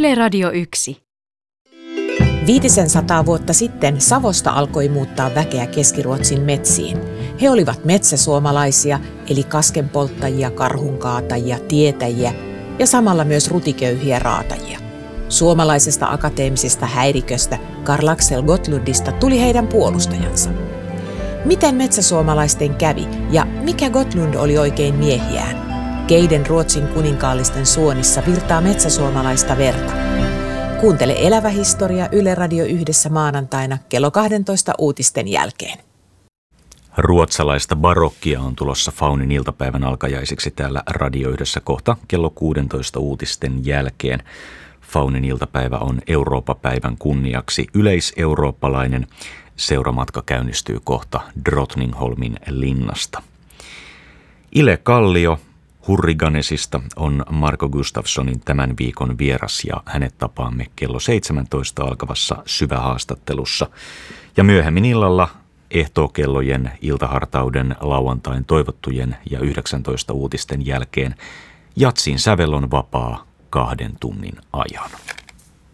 Yle Radio 1. 500 vuotta sitten Savosta alkoi muuttaa väkeä Keski-Ruotsin metsiin. He olivat metsäsuomalaisia, eli kaskenpolttajia, karhunkaatajia, tietäjiä ja samalla myös rutiköyhiä raatajia. Suomalaisesta akateemisesta häiriköstä Karl Axel Gottlundista tuli heidän puolustajansa. Miten metsäsuomalaisten kävi ja mikä Gottlund oli oikein miehiään? Keiden Ruotsin kuninkaallisten suonissa virtaa metsäsuomalaista verta? Kuuntele Elävä historia Yle Radio 1 maanantaina kello 12 uutisten jälkeen. Ruotsalaista barokkia on tulossa Faunin iltapäivän alkajaisiksi täällä Radio 1 kohta kello 16 uutisten jälkeen. Faunin iltapäivä on Eurooppa-päivän kunniaksi yleiseurooppalainen. Seuramatka käynnistyy kohta Drottningholmin linnasta. Ile Kallio Hurriganesista on Marko Gustafssonin tämän viikon vieras ja hänet tapaamme kello 17 alkavassa syvähaastattelussa. Ja myöhemmin illalla ehtookellojen, iltahartauden, lauantain toivottujen ja 19 uutisten jälkeen Jatsin sävel on vapaa 2 tunnin ajan.